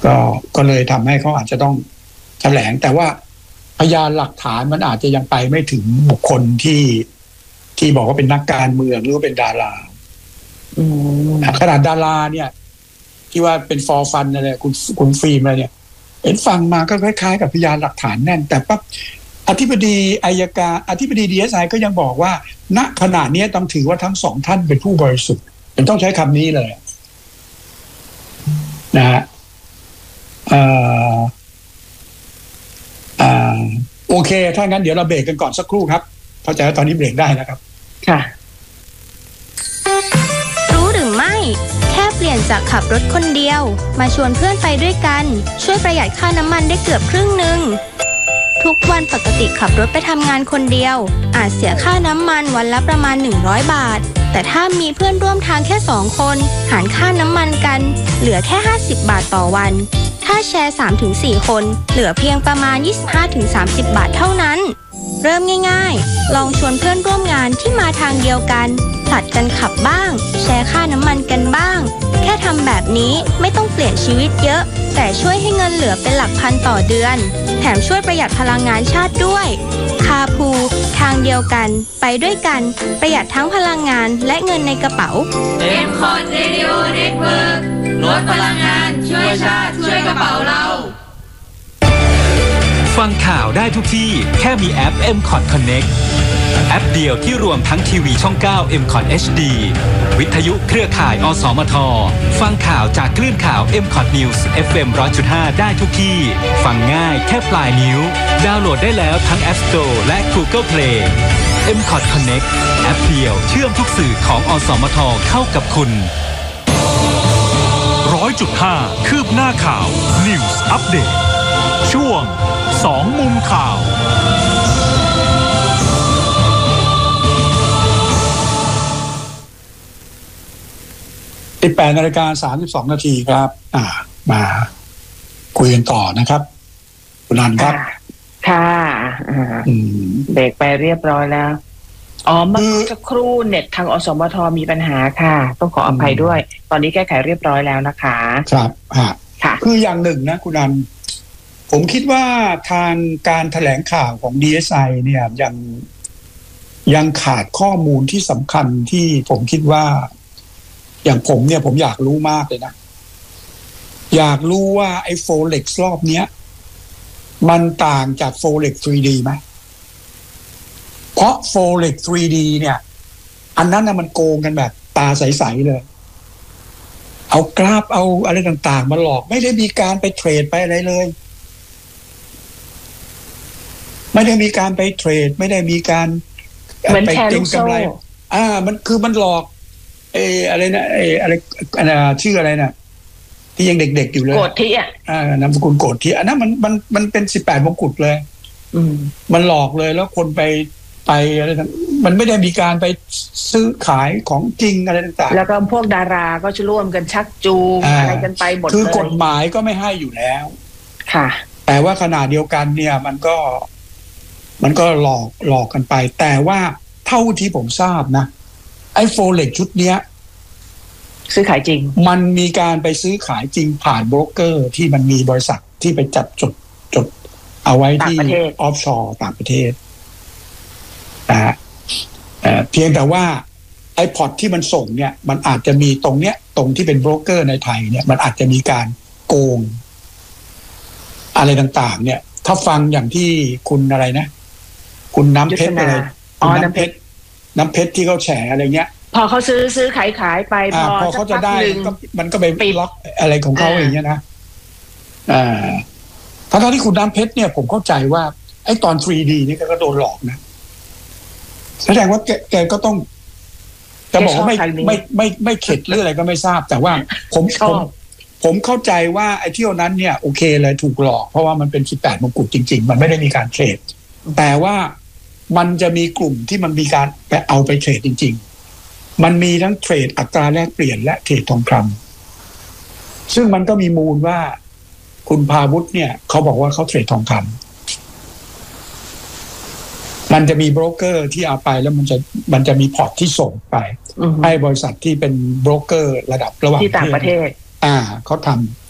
ก็เลยทำให้เขาอาจจะต้องแถลงแต่ว่าพยานหลักฐานมันอาจจะยังไปไม่ถึงบุคคลที่บอกว่าเป็นนักการเมืองหรือว่าเป็นดาราขนาดดาราเนี่ยที่ว่าเป็นฟอร์ฟันอะไรคุณฟิล์มอะไรเนี่ยเห็นฟังมาก็คล้ายๆกับพยานหลักฐานแน่นแต่ปั๊บอธิบดีอัยการอธิบดี DSI ก็ยังบอกว่าณขณะนี้ต้องถือว่าทั้งสองท่านเป็นผู้บริสุทธิ์เป็นต้องใช้คำนี้เลยนะฮะโอเคถ้างั้นเดี๋ยวเราเบรกกันก่อนสักครู่ครับเข้าใจว่าตอนนี้เบรกได้นะครับค่ะรู้หรือไม่แค่เปลี่ยนจากขับรถคนเดียวมาชวนเพื่อนไปด้วยกันช่วยประหยัดค่าน้ำมันได้เกือบครึ่งนึงทุกวันปกติขับรถไปทำงานคนเดียวอาจเสียค่าน้ำมันวันละประมาณ100 บาทแต่ถ้ามีเพื่อนร่วมทางแค่2 คนหารค่าน้ำมันกันเหลือแค่50 บาทต่อวันถ้าแชร์ 3-4 คนเหลือเพียงประมาณ 25-30 บาทเท่านั้นเริ่มง่ายๆลองชวนเพื่อนร่วมงานที่มาทางเดียวกันผลัดกันขับบ้างแชร์ค่าน้ำมันกันบ้างแค่ทำแบบนี้ไม่ต้องเปลี่ยนชีวิตเยอะแต่ช่วยให้เงินเหลือเป็นหลักพันต่อเดือนแถมช่วยประหยัดพลังงานชาติด้วยคาพูทางเดียวกันไปด้วยกันประหยัดทั้งพลังงานและเงินในกระเป๋า M-Cot Radio Network ลดพลังงานช่วยชาติช่วยกระเป๋าเราฟังข่าวได้ทุกที่แค่มีแอป M-Cot Connect แอปเดียวที่รวมทั้งทีวีช่อง 9 M-Cot HD วิทยุเครือข่ายอสมทฟังข่าวจากคลื่นข่าว M-Cot News FM 100.5 ได้ทุกที่ฟังง่ายแค่ปลายนิ้วดาวน์โหลดได้แล้วทั้ง App Store และ Google Play M-Cot Connect แอปเดียวเชื่อมทุกสื่อของอสมทเข้ากับคุณ 100.5 คืบหน้าข่าว News Update ช่วง2 มุมข่าว 18:32 น.ครับมาคุยกันต่อนะครับคุณนันครับค่ะเบรกไปเรียบร้อยแล้วเมื่อสักครู่เน็ตทางอสมทมีปัญหาค่ะต้องขออภัยด้วยตอนนี้แก้ไขเรียบร้อยแล้วนะคะครับค่ะคืออย่างหนึ่งนะคุณนันผมคิดว่าทางการแถลงข่าวของ DSI เนี่ยยังขาดข้อมูลที่สำคัญที่ผมคิดว่าอย่างผมเนี่ยผมอยากรู้มากเลยนะอยากรู้ว่าไอ้โฟเล็กซ์รอบเนี้ยมันต่างจากโฟเล็กซ์ 3D ไหมเพราะโฟเล็กซ์ 3D เนี่ยอันนั้นน่ะมันโกงกันแบบตาใสๆเลยเอากราฟเอาอะไรต่างๆมาหลอกไม่ได้มีการไปเทรดไปอะไรเลยไม่ได้มีการไปเทรดไม่ได้มีการไปเก็งกำไรมันหลอกอะไรนะอะไรชื่ออะไรนะที่ยังเด็กๆอยู่เลยโกฏที่นามสกุลโกฏที่อันนั้นมันเป็น18 มงกุฎเลยมันหลอกเลยแล้วคนไปอะไรมันไม่ได้มีการไปซื้อขายของจริงอะไรต่างๆแล้วก็พวกดาราก็จะร่วมกันชักจูงอะไรกันไปหมดเลยคือกฎหมายก็ไม่ให้อยู่แล้วค่ะแต่ว่าขณะเดียวกันเนี่ยมันก็หลอกกันไปแต่ว่าเท่าที่ผมทราบนะไอ้โฟเล็กชุดเนี้ยซื้อขายจริงมันมีการไปซื้อขายจริงผ่านโบรกเกอร์ที่มันมีบริษัทที่ไปจัดจดเอาไว้ที่ออฟชอร์ต่างประเทศเพียงแต่ว่าไอ้พอร์ตที่มันส่งเนี่ยมันอาจจะมีตรงที่เป็นโบรกเกอร์ในไทยเนี่ยมันอาจจะมีการโกงอะไรต่างๆเนี่ยถ้าฟังอย่างที่คุณอะไรนะคุณน้ำเพชรอะไรน้ำเพชรที่เขาแฉอะไรเงี้ยพอเขาซื้อขายไปพอเขาจะได้มันก็ไปล็อกอะไรของเขาอย่างเงี้ยนะทั้งที่คุณน้ำเพชรเนี่ยผมเข้าใจว่าไอ้ตอน 3D นี่ก็โดนหลอกนะแสดงว่าแกก็ต้องจะบอกว่าไม่เข็ดหรืออะไรก็ไม่ทราบแต่ว่าผมเข้าใจว่าไอ้เที่ยวนั้นเนี่ยโอเคเลยถูกหลอกเพราะว่ามันเป็น18 มงกุฎจริงๆมันไม่ได้มีการเทรดแต่ว่ามันจะมีกลุ่มที่มันมีการไปเอาไปเทรดจริงๆมันมีทั้งเทรดอัตราแลกเปลี่ยนและเทรดทองคำซึ่งมันก็มีมูลว่าคุณพาวุฒิเนี่ยเขาบอกว่าเขาเทรดทองคำมันจะมีโบรกเกอร์ที่เอาไปแล้วมันจะมีพอร์ตที่ส่งไปให้บริษัทที่เป็นโบรกเกอร์ระดับระหว่างที่ต่างประเทศเขาท